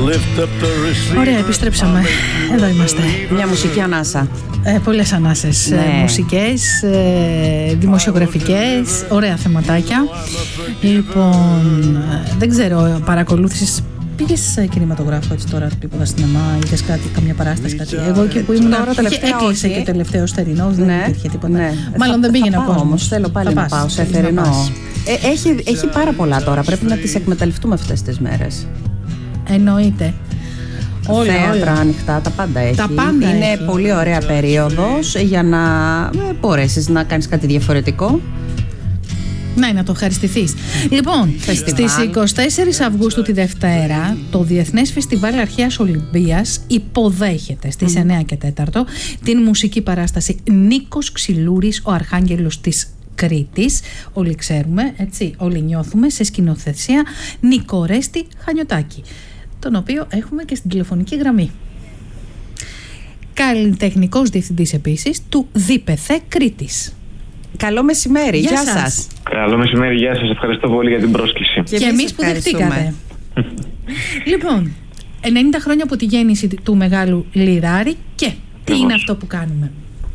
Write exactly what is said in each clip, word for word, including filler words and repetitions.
Ωραία, επιστρέψαμε. Εδώ είμαστε. Μια μουσική ανάσα. Ε, πολλές ανάσες. Ναι. Ε, μουσικές, ε, δημοσιογραφικές, ωραία θεματάκια. Λοιπόν, ε, δεν ξέρω, παρακολούθησες. Πήγες σε κινηματογράφο έτσι τώρα, τίποτα σινεμά, είδες κάτι, καμιά παράσταση, κάτι? Εγώ εκεί που ήμουν τώρα τελευταία έκλεισε και το τελευταίο θερινός, δεν ναι, υπήρχε τίποτα. Ναι. Μάλλον θα, δεν πήγαινε ο κόσμος. Όμως. Θέλω πάλι θα να πας, πάω σε θερινό. Ε, έχει, έχει πάρα πολλά τώρα, πρέπει να τις εκμεταλλευτούμε αυτές τις μέρες. Εννοείται. Όλα, θέατρα όλα. ανοιχτά, τα πάντα έχει. Τα πάντα είναι έχει. πολύ ωραία περίοδος για να μπορέσεις να κάνεις κάτι διαφορετικό. Ναι, να το ευχαριστηθείς. Λοιπόν, Φεστιβάλ. στις εικοστή τέταρτη Αυγούστου τη Δευτέρα, το Διεθνές Φεστιβάλ Αρχαίας Ολυμπίας υποδέχεται στις mm. εννιά και τέσσερα την μουσική παράσταση Νίκος Ξυλούρης, ο Αρχάγγελος της Κρήτης. Όλοι ξέρουμε, έτσι, όλοι νιώθουμε, σε σκηνοθεσία Νικορέστη Χανιωτάκη, τον οποίο έχουμε και στην τηλεφωνική γραμμή. Καλλιτεχνικός διευθυντής επίσης του ΔΠΘ Κρήτης. Καλό μεσημέρι, γεια, γεια σας. σας. Καλό μεσημέρι, γεια σας. Ευχαριστώ πολύ για την πρόσκληση. Και, και εμείς που δεχτήκατε. Λοιπόν, ενενήντα χρόνια από τη γέννηση του μεγάλου Λιράρη και τι είναι αυτό που κάνουμε?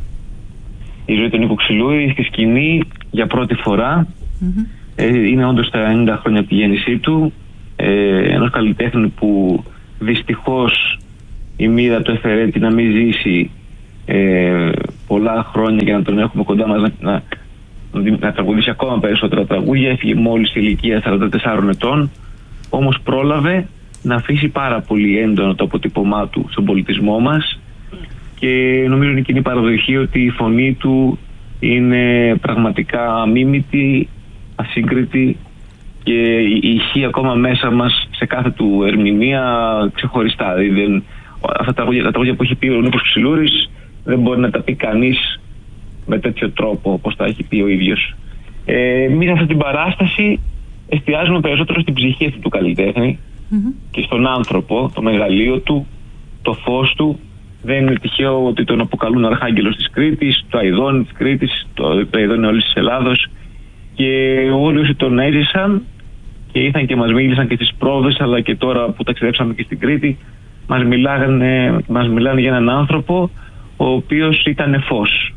Η ζωή του Νίκου Ξυλούρη στη σκηνή για πρώτη φορά. Mm-hmm. Ε, είναι όντως τα ενενήντα χρόνια από τη γέννησή του. Ε, ενός καλλιτέχνη που δυστυχώς η μοίρα του έφερε να μην ζήσει ε, πολλά χρόνια για να τον έχουμε κοντά μας, να, να, να τραγουδήσει ακόμα περισσότερα τραγούδια. Έφυγε μόλις στη ηλικία σαράντα τεσσάρων ετών, όμως πρόλαβε να αφήσει πάρα πολύ έντονο το αποτύπωμά του στον πολιτισμό μας και νομίζω είναι κοινή παραδοχή ότι η φωνή του είναι πραγματικά αμίμητη, ασύγκριτη και ηχεί ακόμα μέσα μας σε κάθε του ερμηνεία ξεχωριστά. Δηλαδή, δεν, αυτά τα τραγούδια, τα τραγούδια που έχει πει ο Νίκος Ξυλούρης δεν μπορεί να τα πει κανείς με τέτοιο τρόπο όπως τα έχει πει ο ίδιος. Ε, εμείς αυτή την παράσταση εστιάζουμε περισσότερο στην ψυχή αυτού του καλλιτέχνη mm-hmm. και στον άνθρωπο, το μεγαλείο του, το φως του. Δεν είναι τυχαίο ότι τον αποκαλούν Αρχάγγελος της Κρήτης, το Αηδόνι της Κρήτης, το, το Αηδόνι όλης της Ελλάδος, και όλοι όσοι τον έζησαν και ήρθαν και μας μίλησαν και στις πρόβες, αλλά και τώρα που ταξιδέψαμε και στην Κρήτη, μας μιλάγανε, μας μιλάνε για έναν άνθρωπο ο οποίος ήταν φως.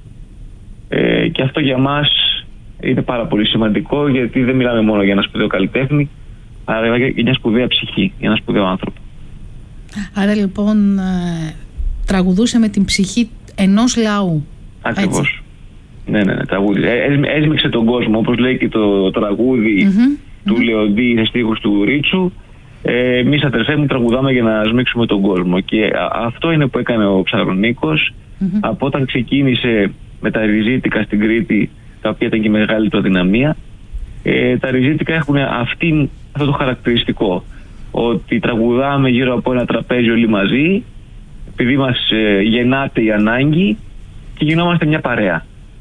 Ε, και αυτό για μας είναι πάρα πολύ σημαντικό, γιατί δεν μιλάμε μόνο για ένα σπουδαίο καλλιτέχνη, αλλά για μια σπουδαία ψυχή, για ένα σπουδαίο άνθρωπο. Άρα λοιπόν τραγουδούσε με την ψυχή ενός λαού. Ακριβώς. Έτσι. Ναι, ναι, ναι, τραγούδι. Έσμιξε τον κόσμο, όπως λέει και το, το τραγούδι mm-hmm. του mm-hmm. Λεοντή σε στίχους του Ρίτσου. Ε, εμείς αδερφέ μου τραγουδάμε για να σμίξουμε τον κόσμο. Και α, αυτό είναι που έκανε ο Ψαρονίκος mm-hmm. από όταν ξεκίνησε με τα ριζίτικα στην Κρήτη, τα οποία ήταν και μεγάλη του αδυναμία. Ε, τα ριζίτικα έχουν αυτήν, αυτό το χαρακτηριστικό, ότι τραγουδάμε γύρω από ένα τραπέζι όλοι μαζί, επειδή μας ε, γεννάται η ανάγκη και γινόμαστε μια παρέα.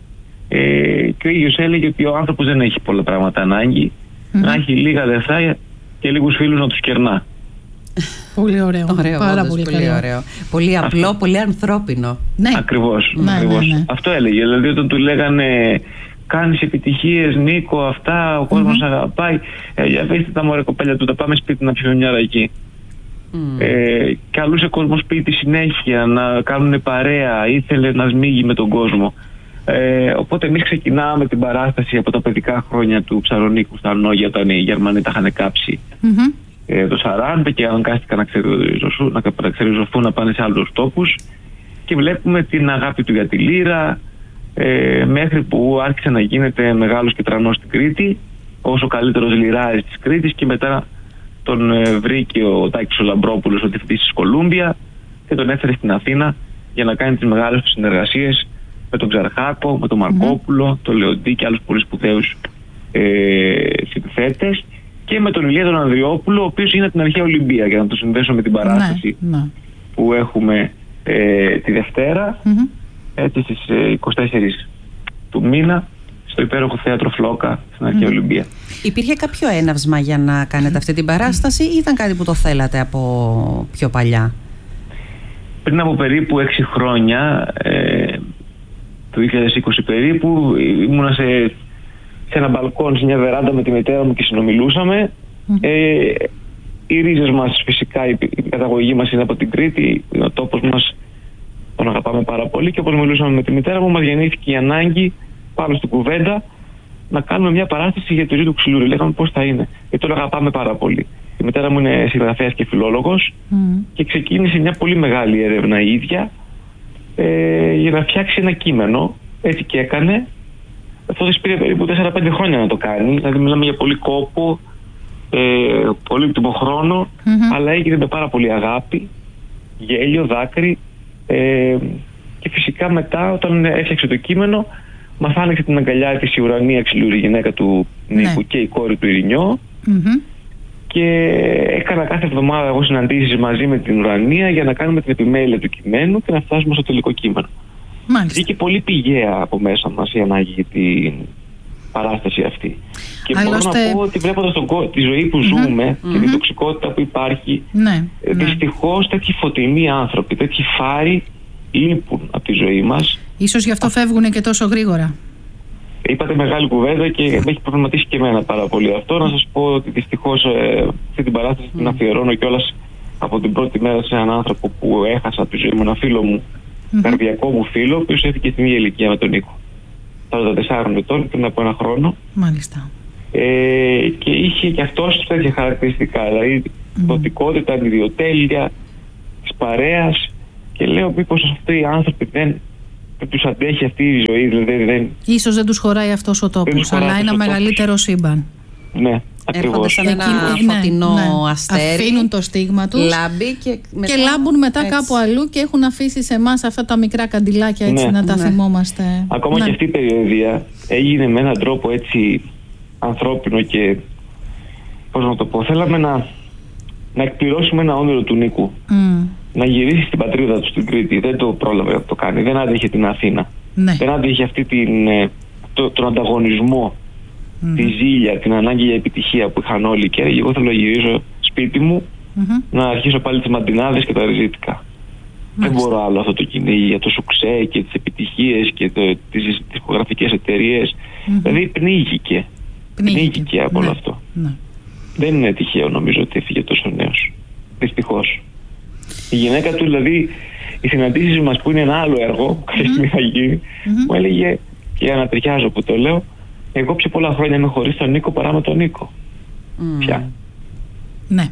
Ε, και ο ίδιος έλεγε ότι ο άνθρωπος δεν έχει πολλά πράγματα ανάγκη, mm-hmm. να έχει λίγα αδερφά και λίγους φίλους να τους κερνά. Πολύ ωραίο, ωραίο πάρα όντως, πολύ, πολύ ωραίο. Πολύ απλό, αυτό. Πολύ ανθρώπινο. Ναι. Ακριβώς, ναι, ακριβώς. Ναι, ναι. Αυτό έλεγε, δηλαδή όταν του λέγανε κάνεις επιτυχίες Νίκο, αυτά, ο κόσμος mm-hmm. αγαπάει, ε, για βέστε τα μωρέ κοπέλια του, τα πάμε σπίτι να πιούμε μια ρακή. Mm. Ε, καλούσε κόσμο σπίτι συνέχεια να κάνουν παρέα, ήθελε να σμίγει με τον κόσμο. Ε, οπότε εμείς ξεκινάμε την παράσταση από τα παιδικά χρόνια του Ψαρονίκου στα Νόγια, όταν οι Γερμανοί τα είχαν κάψει mm-hmm. ε, το σαράντα και αναγκάστηκαν να ξεριζωθούν, να πάνε σε άλλους τόπους, και βλέπουμε την αγάπη του για τη λύρα, ε, μέχρι που άρχισε να γίνεται μεγάλος και τρανός στην Κρήτη, ως ο καλύτερος λυράρης της Κρήτης, και μετά τον ε, βρήκε ο Τάκης ο Λαμπρόπουλος, ο διευθυντής της Κολούμπια, και τον έφερε στην Αθήνα για να κάνει τις μεγάλες του συνεργασίες με τον Ξαρχάκο, με τον Μαρκόπουλο, mm-hmm. τον Λεοντή και άλλους πολύ σπουδαίους ε, συνθέτες, και με τον Ηλία τον Ανδριόπουλο, ο οποίος είναι την αρχαία Ολυμπία, για να το συνδέσω με την παράσταση ναι, ναι. που έχουμε ε, τη Δευτέρα, mm-hmm. έτσι στις ε, εικοστή τέταρτη του μήνα, στο υπέροχο θέατρο Φλόκα στην αρχαία mm. Ολυμπία. Υπήρχε κάποιο έναυσμα για να κάνετε αυτή την παράσταση ή ήταν κάτι που το θέλατε από πιο παλιά? Πριν από περίπου έξι χρόνια, ε, το δύο χιλιάδες είκοσι περίπου, ήμουνα σε, σε ένα μπαλκόν, σε μια βεράντα με τη μητέρα μου και συνομιλούσαμε. Mm. Ε, οι ρίζες μας φυσικά, η καταγωγή μας είναι από την Κρήτη, είναι ο τόπος μας, τον αγαπάμε πάρα πολύ και όπως μιλούσαμε με τη μητέρα μου, μας γεννήθηκε η ανάγκη πάνω στην κουβέντα να κάνουμε μια παράσταση για τη ζωή του Ξυλούρη. Λέγαμε πώς θα είναι, γιατί τον αγαπάμε πάρα πολύ. Η μητέρα μου είναι συγγραφέας και φιλόλογος mm. και ξεκίνησε μια πολύ μεγάλη έρευνα η ίδια ε, για να φτιάξει ένα κείμενο. Έτσι και έκανε. Αυτό της πήρε περίπου τέσσερα πέντε χρόνια να το κάνει. Δηλαδή μιλάμε για πολύ κόπο, ε, πολύτιμο χρόνο, mm-hmm. αλλά έγινε με πάρα πολύ αγάπη, γέλιο, δάκρυ ε, και φυσικά μετά όταν έφτιαξε το κείμενο μας άνοιξε την αγκαλιά της η Ουρανία Ξυλούρη, η γυναίκα του Νίκου mm. και η κόρη του Ειρηνιό mm-hmm. και έκανα κάθε εβδομάδα εγώ συναντήσεις μαζί με την Ουρανία για να κάνουμε την επιμέλεια του κειμένου και να φτάσουμε στο τελικό κείμενο. Βγήκε πολύ πηγαία από μέσα μας η ανάγκη για την παράσταση αυτή. Και Άλλωστε... μπορώ να πω ότι βλέποντας τον, τη ζωή που mm-hmm. ζούμε mm-hmm. και την τοξικότητα που υπάρχει, ναι, δυστυχώς ναι. τέτοιοι φωτεινοί άνθρωποι, τέτοιοι φάροι λείπουν από τη ζωή μας. Ίσως γι' αυτό φεύγουν και τόσο γρήγορα. Είπατε μεγάλη κουβέντα και με έχει προβληματίσει και εμένα πάρα πολύ αυτό. Να σας πω ότι δυστυχώς ε, αυτή την παράσταση mm. την αφιερώνω κιόλας από την πρώτη μέρα σε έναν άνθρωπο που έχασα από τη ζωή μου, ένα φίλο μου, mm-hmm. καρδιακό μου φίλο, ο οποίος έφυγε στην ίδια ηλικία με τον Νίκο. σαράντα τεσσάρων ετών, πριν από ένα χρόνο. Μάλιστα. Ε, και είχε και αυτός τέτοια χαρακτηριστικά, δηλαδή mm. δοτικότητα, ιδιοτέλεια της παρέας. Και λέω μήπως αυτοί οι άνθρωποι δεν, δεν τους αντέχει αυτή η ζωή, δηλαδή δεν... Ίσως δεν τους χωράει αυτός ο τόπος, αλλά ένα μεγαλύτερο τόπος. Σύμπαν. Ναι, ακριβώς. Έρχονται σαν ένα Εκεί, φωτεινό ναι, ναι. αστέρι. Αφήνουν το στίγμα τους λάμπει και, μετά... και λάμπουν μετά έτσι. Κάπου αλλού και έχουν αφήσει σε εμάς αυτά τα μικρά καντιλάκια έτσι, ναι. να τα ναι. θυμόμαστε. Ακόμα ναι. και αυτή η περιοδία έγινε με έναν τρόπο έτσι ανθρώπινο και πώς να το πω, θέλαμε να, να εκπληρώσουμε ένα όνειρο του Νίκου. Mm. Να γυρίσει στην πατρίδα του στην Κρήτη. Δεν το πρόλαβε να το κάνει. Δεν άντεχε την Αθήνα. Ναι. Δεν άντεχε αυτή την, το, τον ανταγωνισμό, mm-hmm. τη ζήλια, την ανάγκη για επιτυχία που είχαν όλοι. Και εγώ θέλω να γυρίσω σπίτι μου, mm-hmm. να αρχίσω πάλι τις μαντινάδες και τα ριζίτικα. Δεν μπορώ άλλο αυτό το κυνήγι για το σουξέ και τις επιτυχίες και το, τις δισκογραφικές εταιρείες. Mm-hmm. Δηλαδή πνίγηκε. Πνίγηκε, πνίγηκε από ναι. όλο αυτό. Ναι. Δεν είναι τυχαίο νομίζω ότι έφυγε τόσο νέος. Δυστυχώς. Η γυναίκα του, δηλαδή, οι συναντήσεις μας που είναι ένα άλλο έργο που κάποια στιγμή θα γίνει, mm-hmm. μου έλεγε, και ανατριχιάζω που το λέω, εγώ πιο πολλά χρόνια είμαι χωρίς τον Νίκο παρά με τον Νίκο. Mm. Πια. Ναι.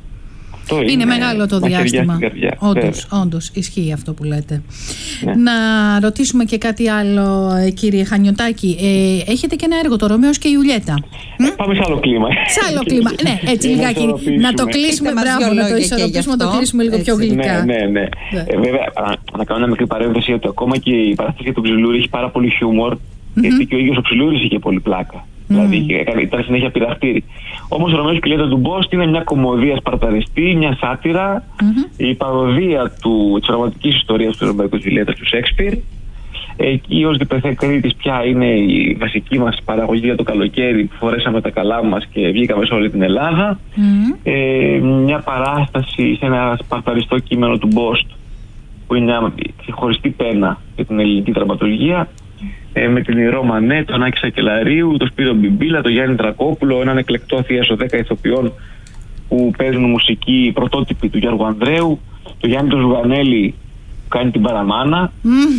Αυτό είναι, είναι μεγάλο το διάστημα. Όντως, όντως, ισχύει αυτό που λέτε. Ναι. Να ρωτήσουμε και κάτι άλλο, κύριε Χανιωτάκη. Ε, έχετε και ένα έργο, το Ρωμαίος και η Ιουλιέτα. Ε, πάμε σε άλλο κλίμα. Σε άλλο κλίμα. Ναι, έτσι λιγάκι. Να το κλείσουμε, μπράβο, να το ισορροπήσουμε, να το κλείσουμε λίγο πιο γλυκά. Ναι, ναι, ναι. Ε, βέβαια, να κάνω μια μικρή παρένθεση ότι ακόμα και η παράσταση για τον Ξυλούρη έχει πάρα πολύ χιούμορ, γιατί και ο ίδιος ο Ξυλούρης είχε πολύ πλάκα. Δηλαδή mm. ήταν συνέχεια πειραχτήρι. Όμως ο Ρωμαίος και η Ιουλιέτα του Μπόστ είναι μια κομμωδία σπαρταριστή, μια σάτυρα, mm-hmm. η παροδία του, της πραγματικής ιστορίας του Ρωμαίου και της Ιουλιέτας του Σέξπιρ. Εκεί ως διπεθέ Κρήτης πια είναι η βασική μας παραγωγή για το καλοκαίρι που φορέσαμε τα καλά μας και βγήκαμε σε όλη την Ελλάδα. Mm-hmm. Ε, μια παράσταση σε ένα σπαρταριστό κείμενο του Μπόστ που είναι μια ξεχωριστή πένα για την ελληνική δραματουργία. Ε, με την Ηρώ Μανέ, τον Άκη Σακελαρίου, τον Σπύρο Μπιμπίλα, τον Γιάννη Τρακόπουλο, έναν εκλεκτό θίασο δέκα ηθοποιών που παίζουν μουσική πρωτότυπη του Γιώργου Ανδρέου, τον Γιάννη τον Ζουγανέλη που κάνει την παραμάνα.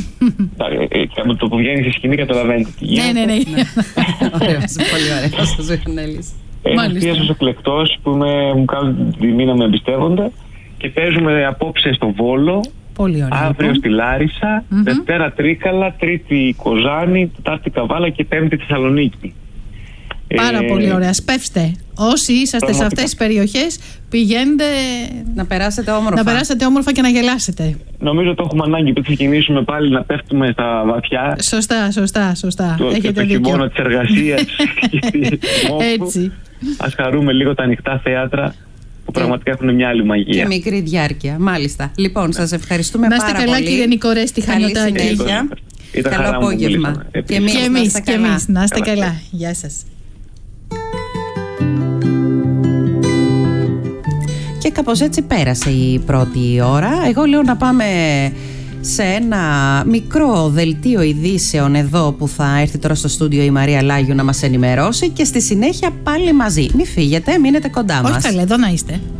Με το που βγαίνει στη σκηνή καταλαβαίνετε τι γίνεται. Ναι, ναι, ναι. Ωραίος, πολύ ωραίος ο Ζουγανέλης. Ένας θίασος εκλεκτός που μου κάνουν την τιμή να με εμπιστεύονται και παίζουμε απόψε στο Βόλο. Πολύ ωραία, αύριο λοιπόν. Στη Λάρισα, mm-hmm. Δευτέρα Τρίκαλα, Τρίτη Κοζάνη, Τετάρτη Καβάλα και Πέμπτη Θεσσαλονίκη. Πάρα ε, πολύ ωραία. Σπεύστε. Όσοι είσαστε πραγματικά σε αυτές τις περιοχές, πηγαίνετε να περάσετε όμορφα. Να περάσετε όμορφα και να γελάσετε. Νομίζω το έχουμε ανάγκη που ξεκινήσουμε πάλι να πέφτουμε στα βαθιά. Σωστά, σωστά, σωστά. Το, Έχετε το χειμώνα της εργασίας. Έτσι. Ας χαρούμε λίγο τα ανοιχτά θέατρα που πραγματικά έχουν μια άλλη μαγεία. Και μικρή διάρκεια, μάλιστα. Λοιπόν, σας ευχαριστούμε πάρα πολύ. Να είστε καλά, κύριε Νικορέστη Χανιωτάκη. Καλό απόγευμα. Και εμείς, και εμείς. Να είστε καλά. Γεια σας. Και κάπως έτσι πέρασε η πρώτη ώρα. Εγώ λέω να πάμε σε ένα μικρό δελτίο ειδήσεων εδώ που θα έρθει τώρα στο στούντιο η Μαρία Λάγιου να μας ενημερώσει και στη συνέχεια πάλι μαζί. Μην φύγετε, μείνετε κοντά μας. Όχι καλά, εδώ να είστε.